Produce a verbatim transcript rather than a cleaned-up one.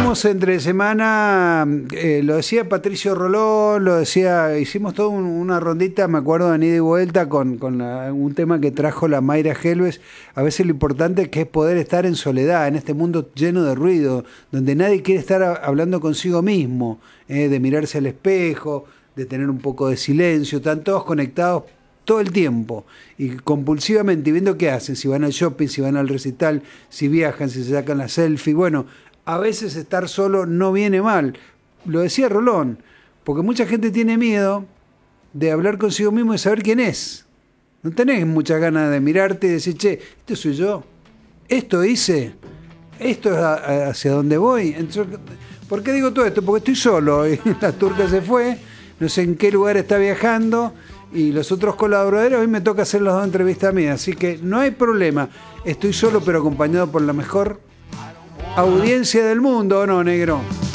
Hablamos entre semana, eh, lo decía Patricio Rolón, lo decía, hicimos toda un, una rondita, me acuerdo, de ida y vuelta con, con la, un tema que trajo la Mayra Helves. A veces lo importante que es poder estar en soledad, en este mundo lleno de ruido, donde nadie quiere estar a, hablando consigo mismo, eh, de mirarse al espejo, de tener un poco de silencio, están todos conectados todo el tiempo y compulsivamente, y viendo qué hacen, si van al shopping, si van al recital, si viajan, si se sacan la selfie. Bueno, a veces estar solo no viene mal. Lo decía Rolón, porque mucha gente tiene miedo de hablar consigo mismo y saber quién es. No tenés muchas ganas de mirarte y decir, che, esto soy yo, esto hice, esto es a, hacia dónde voy. Entonces, ¿por qué digo todo esto? Porque estoy solo y la turca se fue, no sé en qué lugar está viajando, y los otros colaboradores, hoy me toca hacer las dos entrevistas mías, así que no hay problema. Estoy solo pero acompañado por la mejor audiencia del mundo, ¿o no, negro?